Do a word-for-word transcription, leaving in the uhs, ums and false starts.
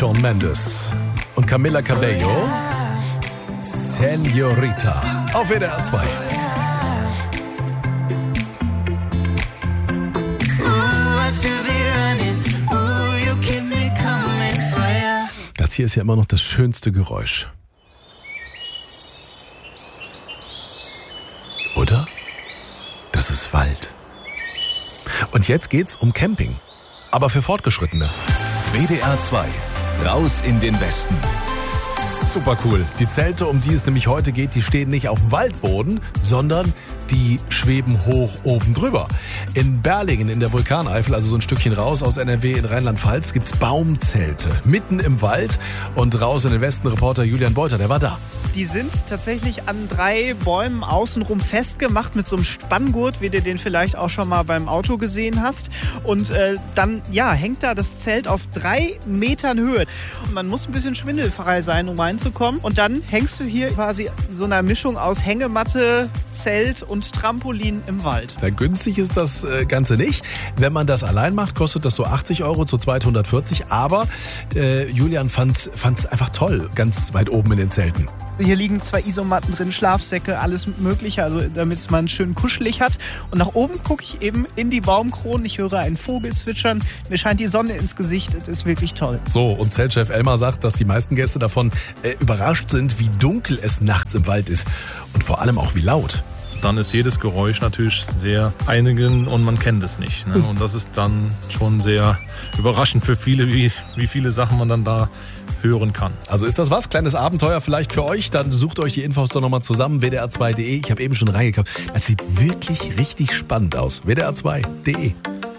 Shawn Mendes und Camila Cabello. Senorita auf W D R zwei. Das hier ist ja immer noch das schönste Geräusch. Oder? Das ist Wald. Und jetzt geht's um Camping. Aber für Fortgeschrittene. W D R zwei. Raus in den Westen. Super cool. Die Zelte, um die es nämlich heute geht, die stehen nicht auf dem Waldboden, sondern die schweben hoch oben drüber. In Berlingen in der Vulkaneifel, also so ein Stückchen raus aus N R W in Rheinland-Pfalz, gibt's Baumzelte mitten im Wald. Und raus in den Westen, Reporter Julian Beuter, der war da. Die sind tatsächlich an drei Bäumen außenrum festgemacht mit so einem Spanngurt, wie du den vielleicht auch schon mal beim Auto gesehen hast. Und äh, dann ja, hängt da das Zelt auf drei Metern Höhe. Und man muss ein bisschen schwindelfrei sein, um reinzukommen. Und dann hängst du hier quasi so einer Mischung aus Hängematte, Zelt und Trampolin im Wald. Ja, günstig ist das äh, Ganze nicht. Wenn man das allein macht, kostet das so achtzig Euro, zu zweit hundertvierzig. Aber äh, Julian fand's, fand's einfach toll, ganz weit oben in den Zelten. Hier liegen zwei Isomatten drin, Schlafsäcke, alles Mögliche, also damit man schön kuschelig hat. Und nach oben gucke ich eben in die Baumkronen, ich höre einen Vogel zwitschern, mir scheint die Sonne ins Gesicht, es ist wirklich toll. So, und Zeltchef Elmar sagt, dass die meisten Gäste davon äh, überrascht sind, wie dunkel es nachts im Wald ist und vor allem auch wie laut. Dann ist jedes Geräusch natürlich sehr einigend und man kennt es nicht. Ne? Und das ist dann schon sehr überraschend für viele, wie, wie viele Sachen man dann da hören kann. Also ist das was? Kleines Abenteuer vielleicht für euch? Dann sucht euch die Infos doch nochmal zusammen. W D R zwei punkt de. Ich habe eben schon reingekauft. Das sieht wirklich richtig spannend aus. W D R zwei punkt de.